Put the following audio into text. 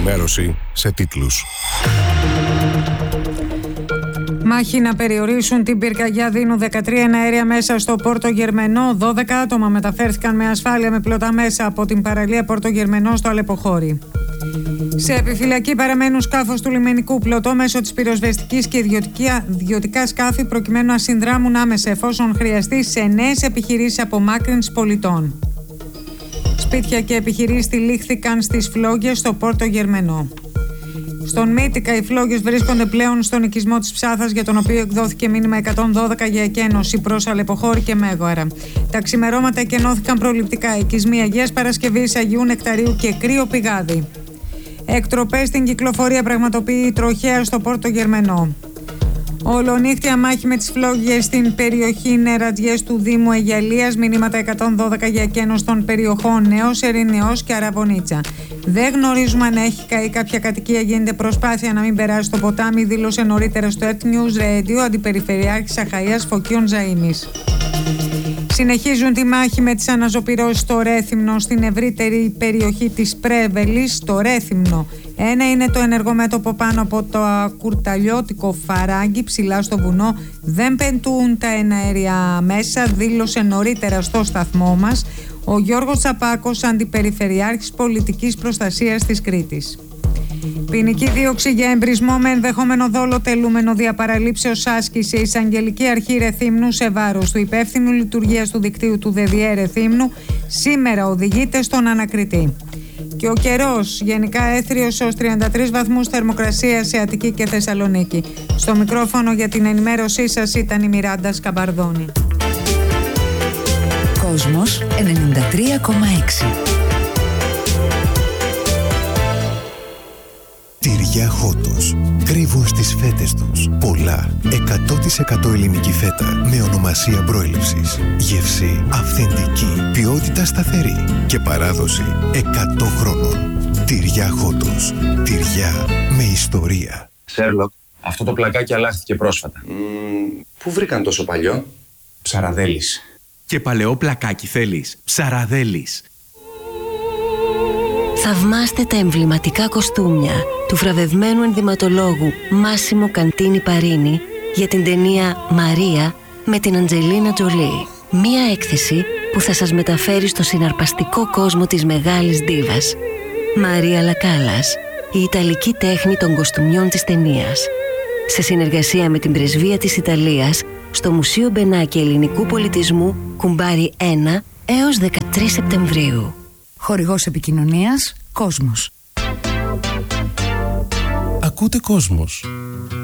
Ενημέρωση σε τίτλους. Μάχη να περιορίσουν την πυρκαγιά, δίνουν 13 εναέρια μέσα στο Πόρτο Γερμενό. 12 άτομα μεταφέρθηκαν με ασφάλεια με πλωτά μέσα από την παραλία Πόρτο Γερμενό στο Αλεποχώρι. Σε επιφυλακή παραμένουν σκάφος του λιμενικού, πλωτό μέσω της πυροσβεστικής και ιδιωτικά σκάφη προκειμένου να συνδράμουν άμεσα εφόσον χρειαστεί σε νέες επιχειρήσεις απομάκρυνσης πολιτών. Σπίτια και επιχειρήσεις τυλίχθηκαν στις φλόγες στο Πόρτο Γερμενό. Στον Μύτικα οι φλόγες βρίσκονται πλέον στον οικισμό της Ψάθας, για τον οποίο εκδόθηκε μήνυμα 112 για εκένωση προς Αλεποχώρι και Μέγορα. Τα ξημερώματα εκενώθηκαν προληπτικά. Οικισμοί Αγίας Παρασκευής, Αγίου Νεκταρίου και Κρύο Πηγάδι. Εκτροπές στην κυκλοφορία πραγματοποιεί η τροχέα στο Πόρτο Γερμενό. Ολονύχτια μάχη με τις φλόγες στην περιοχή Νερατζιές του Δήμου Αιγιαλίας. Μηνύματα 112 για εκένωση των περιοχών Νέος, Ερηνεός και Αραβωνίτσα. Δεν γνωρίζουμε αν έχει καεί κάποια κατοικία. Γίνεται προσπάθεια να μην περάσει το ποτάμι, δήλωσε νωρίτερα στο Earth News Radio Αντιπεριφερειάρχης Αχαΐας Φωκίων Ζαΐμης. Συνεχίζουν τη μάχη με τις αναζωπυρώσεις στο Ρέθυμνο, στην ευρύτερη περιοχή της Πρέβελης. Το Ρέθυμνο, ένα είναι το ενεργομέτωπο πάνω από το κουρταλιώτικο Φαράγγι, ψηλά στο βουνό. Δεν πεντούν τα εναέρια μέσα, δήλωσε νωρίτερα στο σταθμό μας ο Γιώργος Τσαπάκος, Αντιπεριφερειάρχης Πολιτικής Προστασίας της Κρήτης. Ποινική δίωξη για εμπρισμό με ενδεχόμενο δόλο τελούμενο διαπαραλήψεως άσκησε η Εισαγγελική Αρχή Ρεθύμνου σε βάρος του υπεύθυνου λειτουργίας του δικτύου του ΔΔΕ Ρεθύμνου. Σήμερα οδηγείται στον ανακριτή. Και ο καιρός, γενικά έθριος ως 33 βαθμούς θερμοκρασία σε Αττική και Θεσσαλονίκη. Στο μικρόφωνο για την ενημέρωσή σας ήταν η Μιράντα Σκαμπαρδόνη. Κόσμος 93,6. Τυριά Χότος. Κρύβουν στις φέτες τους πολλά 100% ελληνική φέτα με ονομασία προέλευσης. Γεύση αυθεντική, ποιότητα σταθερή και παράδοση 100 χρόνων. Τυριά Χότος. Τυριά με ιστορία. Σέρλοκ, αυτό το πλακάκι αλλάχθηκε πρόσφατα. Πού βρήκαν τόσο παλιό? Ψαραδέλης. Και παλαιό πλακάκι θέλεις? Ψαραδέλης. Θαυμάστε τα εμβληματικά κοστούμια του βραβευμένου ενδυματολόγου Μάσιμο Καντίνι Παρίνι για την ταινία «Μαρία» με την Αντζελίνα Τζολί. Μία έκθεση που θα σας μεταφέρει στο συναρπαστικό κόσμο της μεγάλης ντίβας. Μαρία Λακάλας, η ιταλική τέχνη των κοστούμιών της ταινίας. Σε συνεργασία με την Πρεσβεία της Ιταλίας στο Μουσείο Μπενάκη Ελληνικού Πολιτισμού, Κουμπάρι 1 έως 13 Σεπτεμβρίου. Χορηγός επικοινωνίας Κόσμος. Ακούτε Κόσμος.